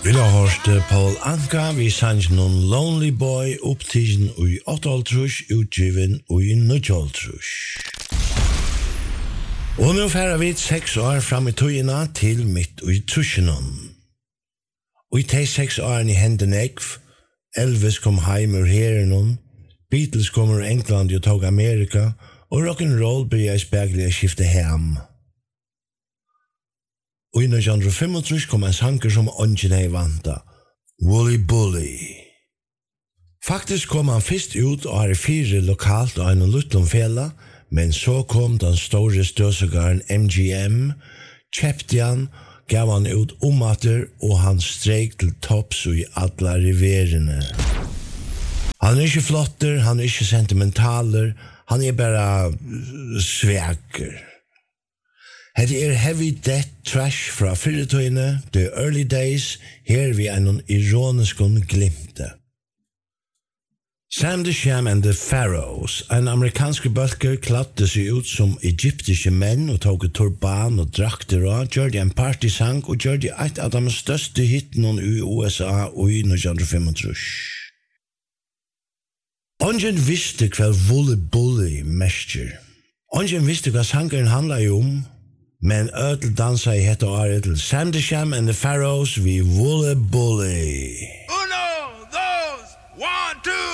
Vi har hørt Paul Anka, vi sanns noen Lonely Boy, opptiden i 8-altrush, utgiven i 9-altrush. Og nå færer vi 6 år fram i tøyene til midt i trusjenon. Og i de 6 årene i hendene ekv, Elvis kom heim ur herrenon, Beatles kom ur England og tog Amerika, og rock'n'roll blir jeg spegelig å skifte hem. Og i 1935 kom en sanger som ånden er vanta, Wooly Bully. Faktisk kom han først ut og har 4 lokalt og en luttlom fela, men så kom den store støsegaren MGM, kjøpte han, gav han ut omater, og han streik til topps i alle riverene. Han er ikke flotter, han er ikke sentimentaler, han er bare sveker. Hette er heavy death trash fra fyrretøyene, the early days, her vi er noen ironiske glimte. Sam the Sham and the Pharaohs, en amerikanske bølger, kladde seg ut som egyptiske menn og tog turban og drakter og gjør de en partysang og gjør de et av de største hittene i USA og i 1935. Ongen visste hva Wooly Bully mestjer. Ongen visste hva sangeren handlet om, men ødel dansa i hette året til Sam the Sham and the Pharaohs vi Wooly Bully. 1, 2, 1, 2.